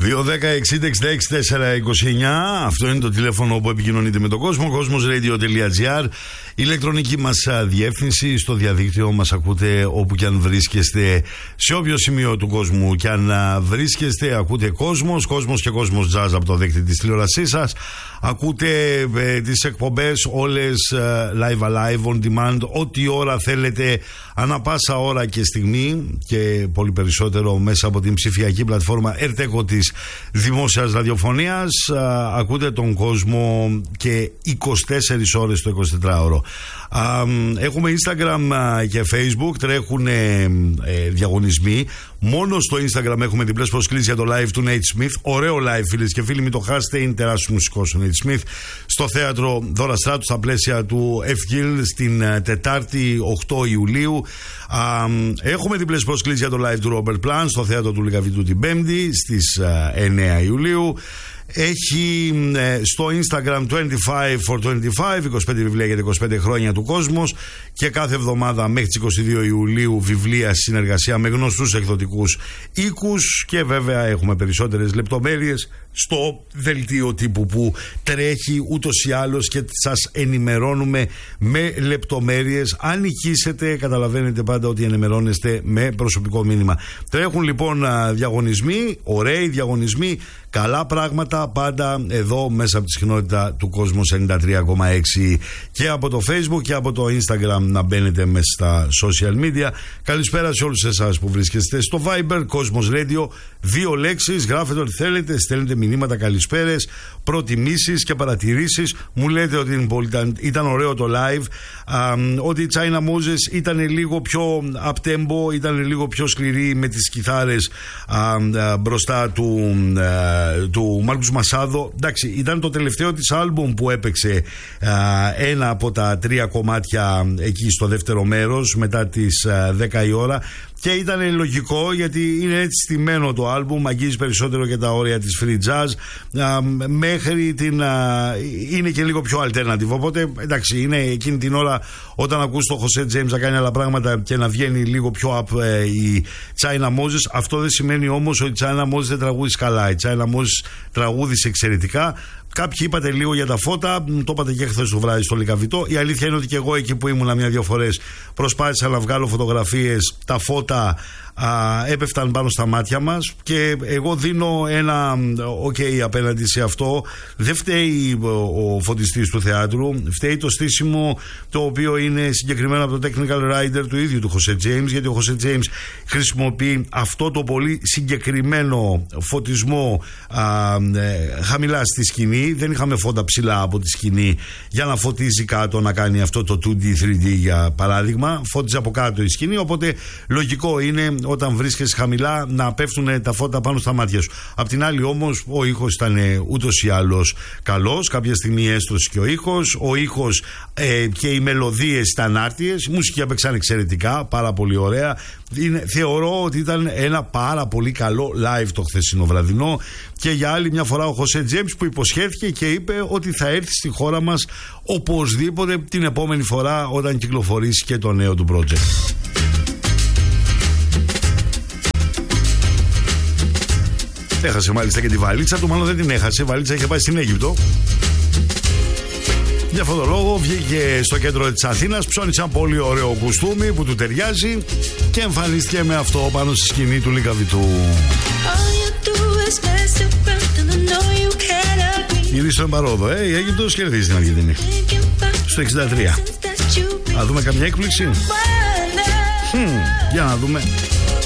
2-10-60-66-429. Αυτό είναι το τηλέφωνο που επικοινωνείτε με τον κόσμο. Cosmosradio.gr. Ηλεκτρονική μας διεύθυνση. Στο διαδίκτυο μας ακούτε όπου και αν βρίσκεστε, σε όποιο σημείο του κόσμου και αν βρίσκεστε. Ακούτε Κόσμος και Κόσμος Jazz από το δίκτυο της τηλεόρασής σας. Ακούτε τις εκπομπές όλες live alive on demand, ό,τι ώρα θέλετε, ανά πάσα ώρα και στιγμή, και πολύ περισσότερο μέσα από την ψηφιακή πλατφόρμα Ερτέκο της δημόσιας ραδιοφωνίας. Ακούτε τον κόσμο και 24 ώρες το 24ωρο. Έχουμε Instagram και Facebook, τρέχουν διαγωνισμοί. Μόνο στο Instagram έχουμε διπλές προσκλήσεις για το live του Nate Smith. Ωραίο live, φίλες και φίλοι, μην το χάσετε. Είναι τεράστιος μουσικός ο Nate Smith στο θέατρο Δώρα Στράτου στα πλαίσια του FGIL στην Τετάρτη 8 Ιουλίου. Έχουμε διπλές προσκλήσεις για το live του Robert Plant στο θέατρο του Λυκαβητού την Πέμπτη στις 9 Ιουλίου. Έχει στο Instagram 25 for 25, 25 βιβλία για τα 25 χρόνια του Κόσμος, και κάθε εβδομάδα μέχρι τις 22 Ιουλίου βιβλία συνεργασία με γνωστούς εκδοτικούς οίκους. Και βέβαια έχουμε περισσότερες λεπτομέρειες στο δελτίο τύπου που τρέχει ούτως ή άλλως και σας ενημερώνουμε με λεπτομέρειες. Αν νικήσετε, καταλαβαίνετε πάντα ότι ενημερώνεστε με προσωπικό μήνυμα. Τρέχουν λοιπόν διαγωνισμοί, ωραίοι διαγωνισμοί, καλά πράγματα πάντα εδώ μέσα από τη συχνότητα του Κόσμου 93,6 και από το Facebook και από το Instagram να μπαίνετε μέσα στα social media. Καλησπέρα σε όλους εσάς που βρίσκεστε στο Viber Cosmos Radio. 2 λέξεις, γράφετε ό,τι θέλετε, στέλνετε μηνύματα, καλησπέρες, προτιμήσεις και παρατηρήσεις. Μου λέτε ότι ήταν ωραίο το live, ότι η China Moses ήταν λίγο πιο up-tempo, ήταν λίγο πιο σκληρή με τις κιθάρες μπροστά του Μάρκους Μασάδο. Εντάξει, ήταν το τελευταίο της άλμπουμ που έπαιξε ένα από τα 3 κομμάτια εκεί στο δεύτερο μέρος μετά τις 10 η ώρα. Και ήταν λογικό, γιατί είναι έτσι στημένο το άλμπουμ, αγγίζει περισσότερο και τα όρια της free jazz, μέχρι είναι και λίγο πιο alternative. Οπότε εντάξει, είναι εκείνη την ώρα όταν ακούς το Jose James να κάνει άλλα πράγματα και να βγαίνει λίγο πιο up η China Moses. Αυτό δεν σημαίνει όμως ότι η China Moses δεν τραγούδισε καλά. Η China Moses τραγούδισε εξαιρετικά. Κάποιοι είπατε λίγο για τα φώτα, το είπατε και χθες το βράδυ στο Λυκαβητό. Η αλήθεια είναι ότι και εγώ εκεί που ήμουνα 1-2 φορές προσπάθησα να βγάλω φωτογραφίες. Τα φώτα έπεφταν πάνω στα μάτια μας και εγώ δίνω ένα ok απέναντι σε αυτό. Δεν φταίει ο φωτιστής του θεάτρου, φταίει το στήσιμο το οποίο είναι συγκεκριμένο από το technical writer του ίδιου του Jose James, γιατί ο Jose James χρησιμοποιεί αυτό το πολύ συγκεκριμένο φωτισμό χαμηλά στη σκηνή. Δεν είχαμε φώτα ψηλά από τη σκηνή για να φωτίζει κάτω, να κάνει αυτό το 2D, 3D για παράδειγμα. Φώτιζε από κάτω η σκηνή, οπότε λογικό είναι όταν βρίσκεσαι χαμηλά να πέφτουν τα φώτα πάνω στα μάτια σου. Απ' την άλλη όμως ο ήχος ήταν ούτως ή άλλως καλός. Κάποια στιγμή έστρωσε και ο ήχος και οι μελωδίες ήταν άρτιες. Η μουσική έπαιξαν εξαιρετικά, πάρα πολύ ωραία. Θεωρώ ότι ήταν ένα πάρα πολύ καλό live το χθεσινό βραδινό. Και για άλλη μια φορά ο Jose James που υποσχέθηκε και είπε ότι θα έρθει στη χώρα μας οπωσδήποτε την επόμενη φορά όταν κυκλοφορήσει και το νέο του project. Έχασε μάλιστα και τη βαλίτσα του, μάλλον δεν την έχασε. Η βαλίτσα είχε πάει στην Αίγυπτο. Για αυτόν τον λόγο βγήκε στο κέντρο της Αθήνας, ψώνισε ένα πολύ ωραίο κουστούμι που του ταιριάζει και εμφανίστηκε με αυτό πάνω στη σκηνή του Λυκαβητού. Γυρίσει στον παρόδο, η Αίγυπτος κερδίζει την Αργεντινή. Στο 63. Να δούμε καμιά έκπληξη. Για να δούμε.